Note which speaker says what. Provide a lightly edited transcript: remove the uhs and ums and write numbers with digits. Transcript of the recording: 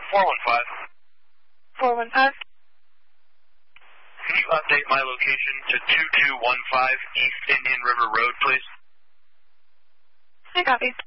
Speaker 1: 415.
Speaker 2: 415.
Speaker 1: Can you update my location to 2215 East Indian River Road, please?
Speaker 2: I copy.